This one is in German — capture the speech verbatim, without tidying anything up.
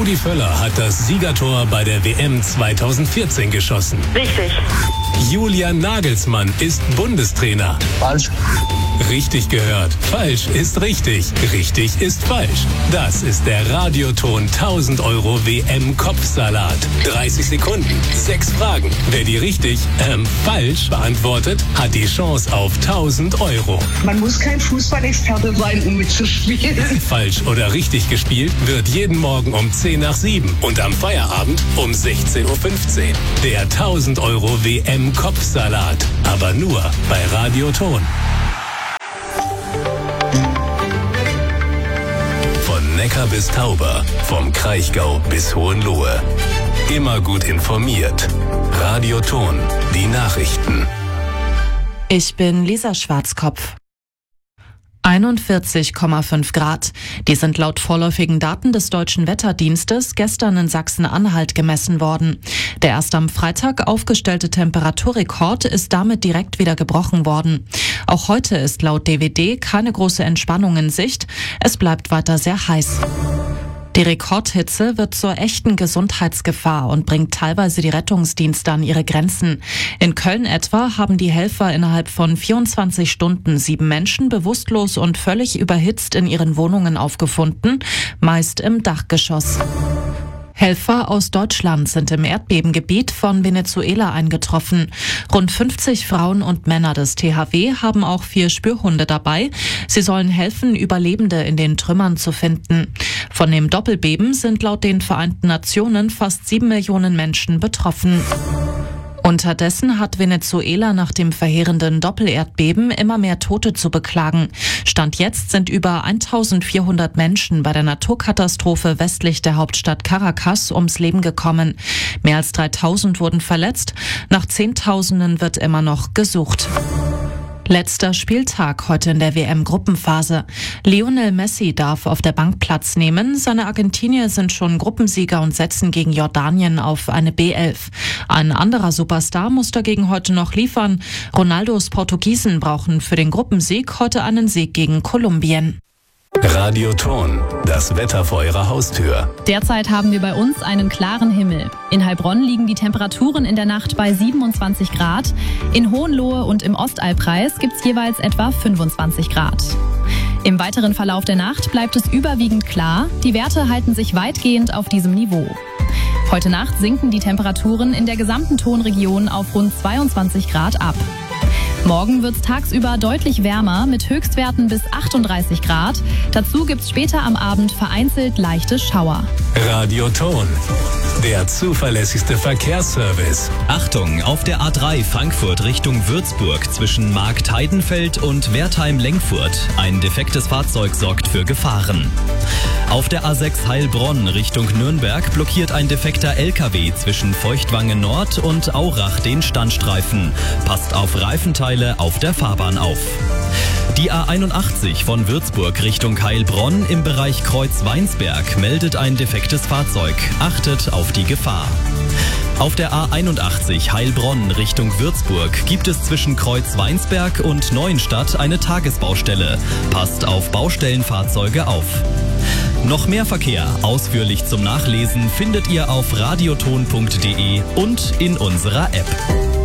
Rudi Völler hat das Siegertor bei der W M zweitausendvierzehn geschossen. Richtig. Julian Nagelsmann ist Bundestrainer. Falsch. Richtig gehört. Falsch ist richtig. Richtig ist falsch. Das ist der Radioton tausend Euro W M-Kopfsalat. dreißig Sekunden, sechs Fragen. Wer die richtig, ähm, falsch beantwortet, hat die Chance auf tausend Euro. Man muss kein Fußballexperte sein, um mitzuspielen. Falsch oder richtig gespielt wird jeden Morgen um zehn nach sieben und am Feierabend um sechzehn Uhr fünfzehn. Der tausend Euro W M-Kopfsalat. Aber nur bei Radioton. Von Neckar bis Tauber, vom Kraichgau bis Hohenlohe. Immer gut informiert. Radioton, die Nachrichten. Ich bin Lisa Schwarzkopf. einundvierzig Komma fünf Grad. Die sind laut vorläufigen Daten des Deutschen Wetterdienstes gestern in Sachsen-Anhalt gemessen worden. Der erst am Freitag aufgestellte Temperaturrekord ist damit direkt wieder gebrochen worden. Auch heute ist laut D W D keine große Entspannung in Sicht. Es bleibt weiter sehr heiß. Die Rekordhitze wird zur echten Gesundheitsgefahr und bringt teilweise die Rettungsdienste an ihre Grenzen. In Köln etwa haben die Helfer innerhalb von vierundzwanzig Stunden sieben Menschen bewusstlos und völlig überhitzt in ihren Wohnungen aufgefunden, meist im Dachgeschoss. Helfer aus Deutschland sind im Erdbebengebiet von Venezuela eingetroffen. Rund fünfzig Frauen und Männer des T H W haben auch vier Spürhunde dabei. Sie sollen helfen, Überlebende in den Trümmern zu finden. Von dem Doppelbeben sind laut den Vereinten Nationen fast sieben Millionen Menschen betroffen. Unterdessen hat Venezuela nach dem verheerenden Doppelerdbeben immer mehr Tote zu beklagen. Stand jetzt sind über eintausendvierhundert Menschen bei der Naturkatastrophe westlich der Hauptstadt Caracas ums Leben gekommen. Mehr als dreitausend wurden verletzt. Nach Zehntausenden wird immer noch gesucht. Letzter Spieltag heute in der W M-Gruppenphase. Lionel Messi darf auf der Bank Platz nehmen. Seine Argentinier sind schon Gruppensieger und setzen gegen Jordanien auf eine B elf. Ein anderer Superstar muss dagegen heute noch liefern. Ronaldos Portugiesen brauchen für den Gruppensieg heute einen Sieg gegen Kolumbien. Radioton, das Wetter vor Ihrer Haustür. Derzeit haben wir bei uns einen klaren Himmel. In Heilbronn liegen die Temperaturen in der Nacht bei siebenundzwanzig Grad. In Hohenlohe und im Ostallkreis gibt es jeweils etwa fünfundzwanzig Grad. Im weiteren Verlauf der Nacht bleibt es überwiegend klar. Die Werte halten sich weitgehend auf diesem Niveau. Heute Nacht sinken die Temperaturen in der gesamten Tonregion auf rund zweiundzwanzig Grad ab. Morgen wird es tagsüber deutlich wärmer mit Höchstwerten bis achtunddreißig Grad. Dazu gibt es später am Abend vereinzelt leichte Schauer. Radioton, der zuverlässigste Verkehrsservice. Achtung, auf der A drei Frankfurt Richtung Würzburg zwischen Marktheidenfeld und Wertheim-Lenkfurt. Ein defektes Fahrzeug sorgt für Gefahren. Auf der A sechs Heilbronn Richtung Nürnberg blockiert ein defekter L K W zwischen Feuchtwangen Nord und Aurach den Standstreifen. Passt auf Reifenteile auf der Fahrbahn auf. Die A einundachtzig von Würzburg Richtung Heilbronn im Bereich Kreuz-Weinsberg meldet ein defektes Fahrzeug. Achtet auf die Gefahr. Auf der A einundachtzig Heilbronn Richtung Würzburg gibt es zwischen Kreuz-Weinsberg und Neuenstadt eine Tagesbaustelle. Passt auf Baustellenfahrzeuge auf. Noch mehr Verkehr ausführlich zum Nachlesen findet ihr auf radioton punkt de und in unserer App.